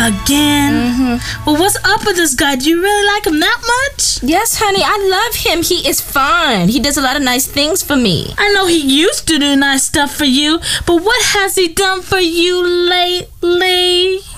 Again? Well, what's up with this guy? Do you really like him that much? Yes, honey, I love him. He is fun. He does a lot of nice things for me. I know he used to do nice stuff for you, but what has he done for you lately?